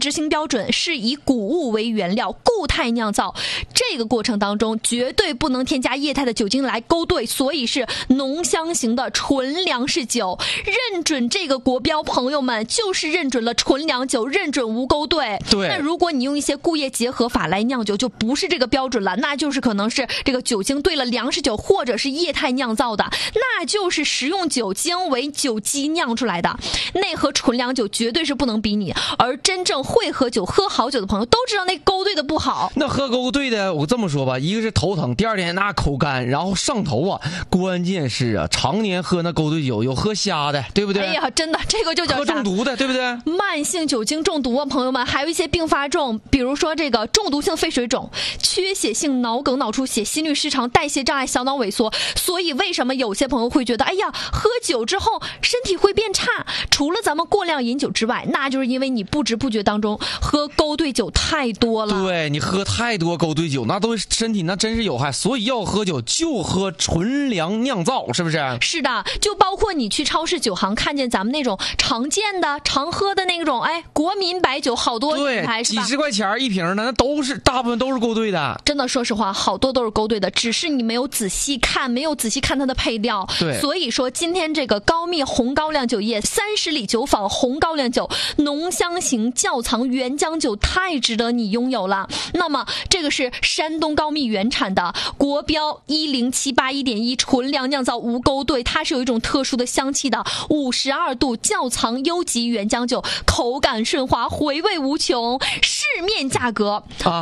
执行标准是以谷物为原料固态酿造，这个过程当中绝对不能添加液态的酒精来勾兑，所以是浓香型的纯粮食酒。认准这个国标，朋友们就是认准了纯粮酒，认准无勾兑。 对， 那如果你用一些固液结合法来酿酒，就不是这个标准了，那就是可能是这个酒精兑了粮食酒或者是液态酿造的，那就是食用酒精为酒基酿出来的，内核纯粮酒绝对是不能比拟。而真正会喝酒喝好酒的朋友都知道那勾兑的不好。 那喝勾兑的，我这么说吧，一个是头疼，第二天那口干，然后上头啊，关键是啊，常年喝那勾兑酒，有喝瞎的，对不对？ 哎呀，真的，这个就叫喝中毒的，对不对？ 慢性酒精中毒啊，朋友们，还有一些并发症，比如说这个中毒性肺水肿、缺血性脑梗、脑出血、心律失常、代谢障碍、小脑萎缩。所以为什么有些朋友会觉得，哎呀，喝酒之后身体会变差？除了咱们过量饮酒之外，那就是因为你不知不觉当中喝勾兑酒太多了。 对，你喝太多勾兑酒，那对身体那真是有害。所以要喝酒就喝纯粮酿造，是不是？ 是的，就包括你去超市酒行看见咱们那种常见的常喝的那种，哎，国民白酒好多品牌是吧？ 几十块钱一瓶的，那大部分都是勾兑的。 真的，说实话，好多都是勾兑的，只是你没有仔细看它的配料。 对， 所以说今天这个高密红高粱酒业30里酒坊红高粱酒浓香型窖藏原浆酒太值得你拥有了。那么这个是山东高密原产的国标10781.1纯粮酿造无勾兑，它是有一种特殊的香气的，52度窖藏优级原浆酒，口感顺滑，回味无穷。市面价格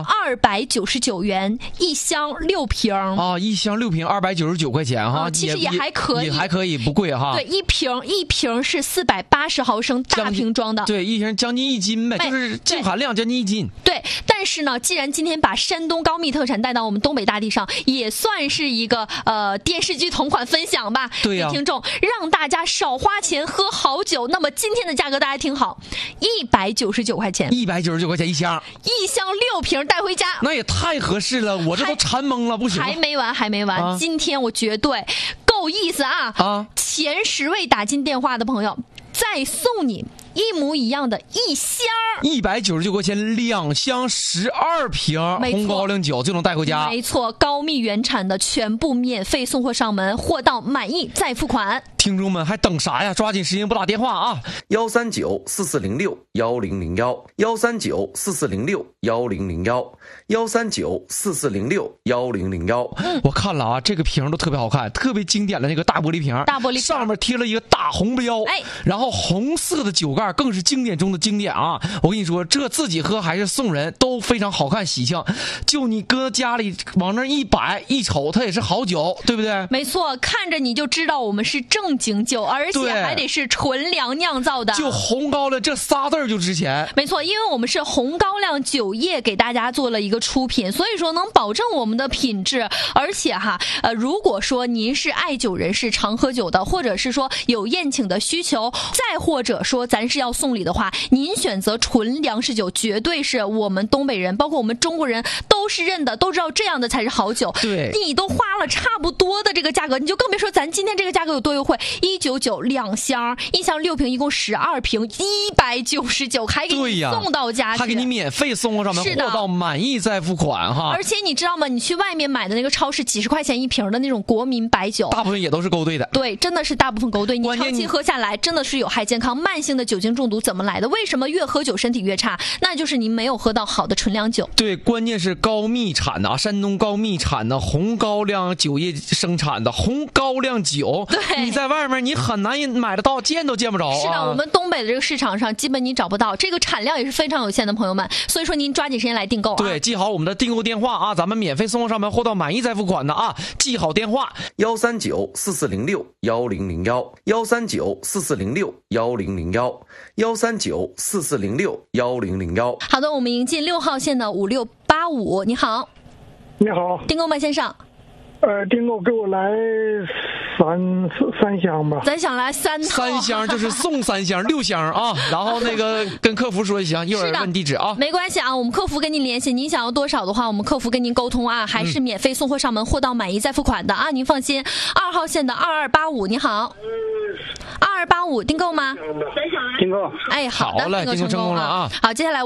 299元，一箱6瓶啊，一箱6瓶299块钱哈， 其实也还可以， 不贵哈。 对，一瓶是480毫升大瓶装的， 对，一瓶将近1斤呗，就是净含量将近1斤。 对，但是呢，既然今天把山东高密特产带到我们东北大地上，也算是一个电视剧同款分享吧。 对呀， 听众让大家少花钱喝好酒。那么今天的价格大家听好，199块钱 ，199块钱一箱 6瓶带回家， 那也太合适了，我这都馋懵了，不行。 还没完、啊，今天我绝对够意思啊！前10位打进电话的朋友，再送你一模一样的一箱 ，199块钱2箱12瓶红高粱酒就能带回家。 没错，高密原产的，全部免费送货上门，货到满意再付款。 听众们还等啥呀？抓紧时间拨打电话啊！13944061001，13944061001，13944061001。我看了啊，这个瓶都特别好看，特别经典的那个大玻璃瓶，上面贴了一个大红标，然后红色的酒盖更是经典中的经典啊！我跟你说，这自己喝还是送人都非常好看喜庆，就你搁家里往那一摆一瞅，它也是好酒，对不对？ 没错，看着你就知道我们是正经酒，而且还得是纯粮酿造的， 就红高粱这仨字就值钱。 没错，因为我们是红高粱酒业给大家做了一个出品，所以说能保证我们的品质。而且如果说您是爱酒人士，常喝酒的，或者是说有宴请的需求，再或者说咱是要送礼的话，您选择纯粮食酒，绝对是我们东北人，包括我们中国人都是认的，都知道这样的才是好酒。 对， 你都花了差不多的这个价格，你就更别说咱今天这个价格有多优惠，199，2箱，一箱6瓶，一共12瓶，199，还给你送到家去， 还给你免费送上门， 是的， 货到满意再付款哈。 而且你知道吗？你去外面买的那个超市几十块钱一瓶的那种国民白酒， 大部分也都是勾兑的。 对，真的是大部分勾兑，你长期喝下来真的是有害健康。慢性的酒精中毒怎么来的？为什么越喝酒身体越差？那就是您没有喝到好的纯粮酒。 对，关键是高密产的山东高密产的红高粱酒业生产的红高粱酒， 对， 你在外面你很难买得到，见都见不着。 是的，我们东北的这个市场上基本你找不到，这个产量也是非常有限的，朋友们。所以说您抓紧时间来订购啊！ 对，记好我们的订购电话啊，咱们免费送货上门，货到满意再付款的啊！记好电话 ：13944061001，13944061001，13944061001。好的，我们迎进6号线的5685，你好。 你好， 订购吗，先生？ 订购给我来三箱吧。 咱想来3 箱，就是送3箱6箱啊。然后那个跟客服说就行，一会儿问地址啊。 没关系啊，我们客服跟您联系，您想要多少的话，我们客服跟您沟通啊，还是免费送货上门，货到满意再付款的啊，您放心。2号线的2285，你好。2285订购吗？ 订购。 哎，好的， 订购成功了啊。 好，接下来